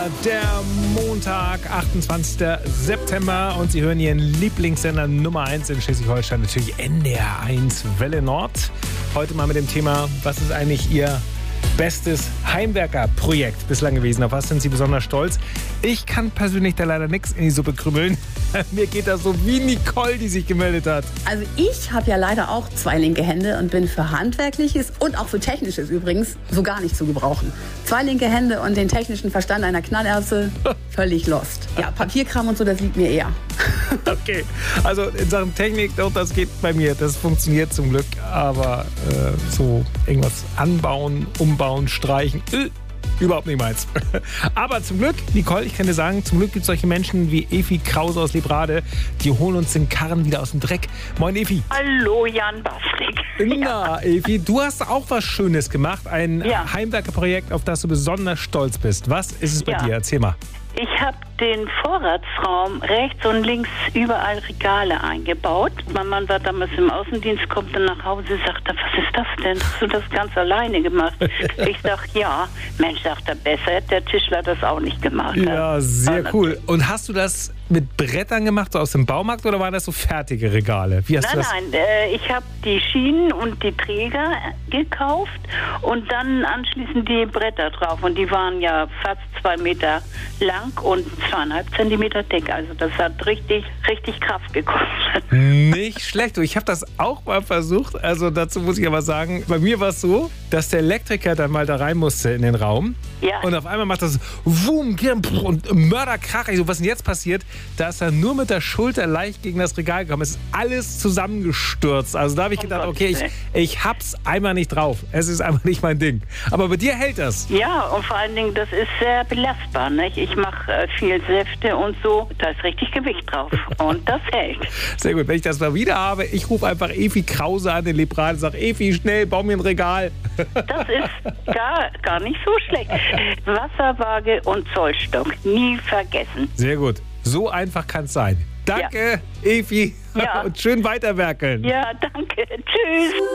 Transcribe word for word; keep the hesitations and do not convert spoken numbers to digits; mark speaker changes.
Speaker 1: der Montag, achtundzwanzigster September und Sie hören Ihren Lieblingssender Nummer eins in Schleswig-Holstein, natürlich N D R eins Welle Nord. Heute mal mit dem Thema, was ist eigentlich Ihr bestes Heimwerkerprojekt bislang gewesen? Auf was sind Sie besonders stolz? Ich kann persönlich da leider nichts in die Suppe krümmeln. Mir geht das so wie Nicole, die sich gemeldet hat.
Speaker 2: Also ich habe ja leider auch zwei linke Hände und bin für Handwerkliches und auch für Technisches übrigens so gar nicht zu gebrauchen. Zwei linke Hände und den technischen Verstand einer Knallerbse, völlig lost. Ja, Papierkram und so, das liegt mir eher.
Speaker 1: Okay, also in Sachen Technik, doch, das geht bei mir. Das funktioniert zum Glück. Aber äh, so irgendwas anbauen, umbauen, streichen, äh, überhaupt nicht meins. Aber zum Glück, Nicole, ich kann dir sagen, zum Glück gibt es solche Menschen wie Evi Krause aus Lebrade, die holen uns den Karren wieder aus dem Dreck. Moin, Evi.
Speaker 3: Hallo, Jan Basrik.
Speaker 1: Na, ja. Evi, du hast auch was Schönes gemacht. Ein
Speaker 3: ja.
Speaker 1: Heimwerkerprojekt, auf das du besonders stolz bist. Was ist es bei
Speaker 3: ja.
Speaker 1: dir? Erzähl mal.
Speaker 3: Ich habe den Vorratsraum rechts und links überall Regale eingebaut. Mein Mann war damals im Außendienst, kommt dann nach Hause, sagt er, was ist das denn? Hast du das ganz alleine gemacht? Ich sag, ja. Mensch, sagt er, besser hätte der Tischler das auch nicht gemacht.
Speaker 1: Ja, sehr cool. Und hast du das mit Brettern gemacht, so aus dem Baumarkt, oder waren das so fertige Regale? Wie hast
Speaker 3: nein,
Speaker 1: du das?
Speaker 3: nein, äh, ich habe die Schienen und die Träger gekauft und dann anschließend die Bretter drauf. Und die waren ja fast zwei Meter lang und zweieinhalb Zentimeter dick. Also das hat richtig, richtig Kraft gekostet.
Speaker 1: Nicht schlecht. Ich habe das auch mal versucht. Also dazu muss ich aber sagen, bei mir war es so, dass der Elektriker dann mal da rein musste in den Raum.
Speaker 3: Ja.
Speaker 1: Und auf einmal macht das Wum, und Mörderkrach. Ich so, was denn jetzt passiert? Da ist er nur mit der Schulter leicht gegen das Regal gekommen. Es ist alles zusammengestürzt. Also da habe ich
Speaker 3: Oh
Speaker 1: gedacht,
Speaker 3: Gott,
Speaker 1: okay, ich, ich hab's einmal nicht drauf. Es ist einfach nicht mein Ding. Aber bei dir hält das.
Speaker 3: Ja, und vor allen Dingen, das ist sehr belastbar. Nicht? Ich mache äh, viel Säfte und so. Da ist richtig Gewicht drauf. Und das hält.
Speaker 1: Sehr gut. Wenn ich das mal wieder habe, ich rufe einfach Evi Krause an, den Lebrade, und sage, Evi, schnell, bau mir ein Regal.
Speaker 3: Das ist gar, gar nicht so schlecht. Wasserwaage und Zollstock. Nie vergessen.
Speaker 1: Sehr gut. So einfach kann es sein. Danke, ja. Evi.
Speaker 3: Ja.
Speaker 1: Und schön weiterwerkeln.
Speaker 3: Ja, danke. Tschüss.